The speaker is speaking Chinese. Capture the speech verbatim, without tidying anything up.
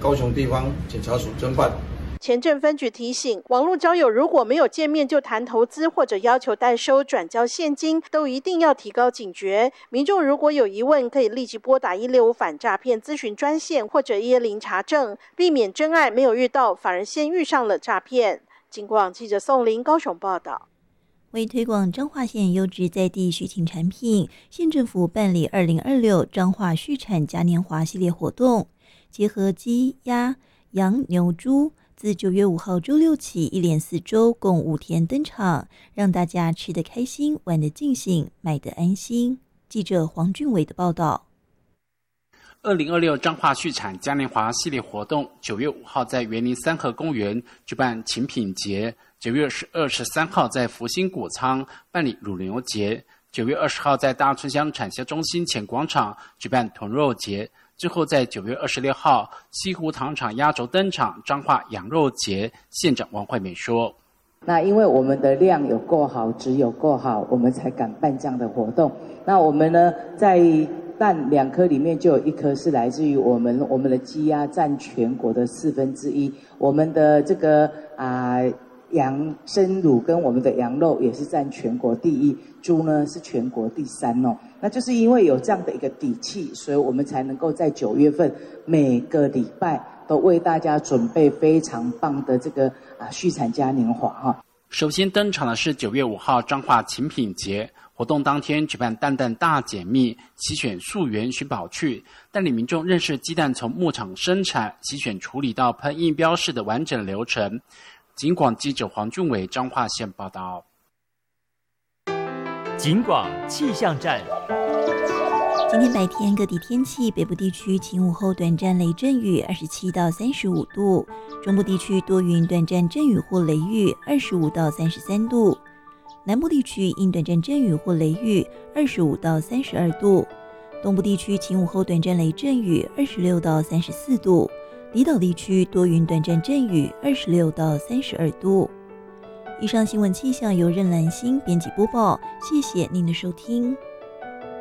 高雄地方检察署侦办。 前镇分局提醒，网络交友如果没有见面就谈投资或者要求代收转交现金，都一定要提高警觉。民众如果有疑问，可以立即拨打一六五反诈骗咨询专线或者一一零查证，避免真爱没有遇到，反而先遇上了诈骗。警广记者宋林高雄报道。 为推广彰化县优质在地畜禽产品，县政府办理二零二六彰化畜产嘉年华系列活动，结合鸡、鸭、羊、牛、猪，自九月五号周六起，一连四周，共五天登场，让大家吃得开心，玩得尽兴，买得安心。记者黄俊伟的报道。 二零二六彰化畜产嘉年华系列活动，九月五号在园林三合公园举办禽品节，九月二十三号在福兴谷仓办理乳牛节，九月二十号在大村乡产销中心前广场举办豚肉节，之后在九月二十六号西湖糖厂压轴登场彰化羊肉节。县长王惠美说， 那因为我们的量有够好，质有够好，我们才敢办这样的活动。那我们呢，在蛋两颗里面就有一颗是来自于我们我们的鸡鸭占全国的四分之一，我们的这个啊、呃、羊生乳跟我们的羊肉也是占全国第一，猪呢是全国第三哦。那就是因为有这样的一个底气，所以我们才能够在九月份每个礼拜都为大家准备非常棒的这个啊畜产嘉年华哈。 首先登场的是九月五号彰化禽品节。活动当天举办蛋蛋大解密，洗选溯源寻宝趣，带领民众认识鸡蛋从牧场生产、洗选处理到喷印标示的完整流程。警广记者黄俊伟彰化县报道。 警广气象站。 今天白天各地天气，北部地区晴午后短暂雷阵雨，二十七到三十五度；中部地区多云短暂阵雨或雷雨，二十五到三十三度。南部地区因短暂阵雨或雷雨，二十五到三十二度；东部地区晴午后短暂雷阵雨，二十六到三十四度；离岛地区多云短暂阵雨，二十六到三十二度。以上新闻气象由任兰心编辑播报，谢谢您的收听。